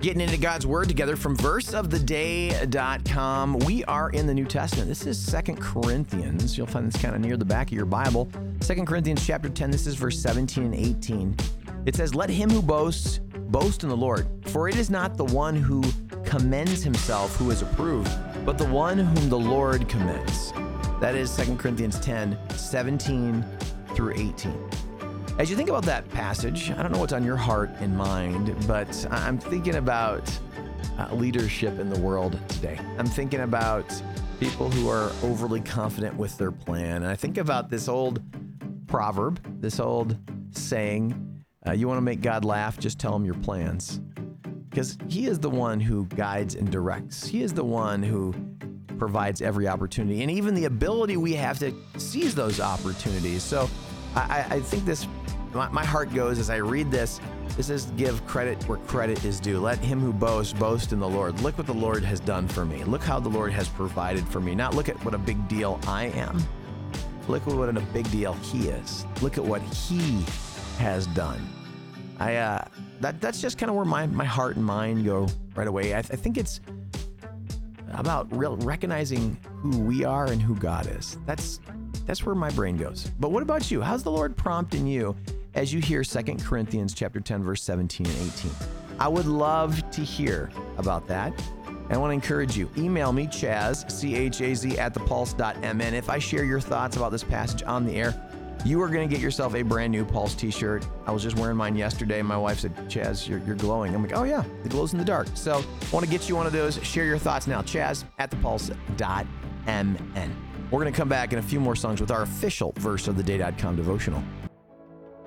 Getting into God's Word together from verseoftheday.com. We are in the New Testament. This is 2 Corinthians. You'll find this kind of near the back of your Bible. 2 Corinthians chapter 10, this is verse 17 and 18. It says, "Let him who boasts, boast in the Lord. For it is not the one who commends himself who is approved, but the one whom the Lord commends." That is 2 Corinthians 10, 17 through 18. As you think about that passage, I don't know what's on your heart and mind, but I'm thinking about leadership in the world today. I'm thinking about people who are overly confident with their plan. And I think about this old proverb, this old saying, you want to make God laugh, just tell him your plans. Because he is the one who guides and directs. He is the one who provides every opportunity and even the ability we have to seize those opportunities. So I think my heart goes as I read this. This is give credit where credit is due. Let him who boasts, boast in the Lord. Look what the Lord has done for me. Look how the Lord has provided for me. Not look at what a big deal I am. Look at what a big deal he is. Look at what he has done. That's just kind of where my heart and mind go right away. I think it's about recognizing who we are and who God is. That's where my brain goes. But what about you? How's the Lord prompting you as you hear 2 Corinthians chapter 10, verse 17 and 18? I would love to hear about that. And I want to encourage you. Email me, Chaz, C-H-A-Z, @thepulse.mn. If I share your thoughts about this passage on the air, you are going to get yourself a brand new Pulse t-shirt. I was just wearing mine yesterday. My wife said, "Chaz, you're glowing." I'm like, "Oh yeah, it glows in the dark." So I want to get you one of those. Share your thoughts now. Chaz, @thepulse.mn. We're going to come back in a few more songs with our official verseoftheday.com devotional.